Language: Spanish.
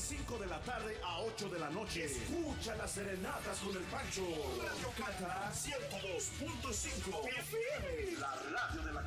5 de la tarde a 8 de la noche. Escucha las serenatas con el Pancho. Radio Cata 102.5 FM, la radio de la